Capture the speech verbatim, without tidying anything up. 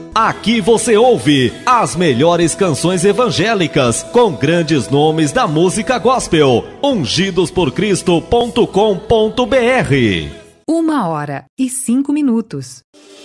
Aqui você ouve as melhores canções evangélicas com grandes nomes da música gospel. ungidos por cristo ponto com ponto br. Uma hora e cinco minutos.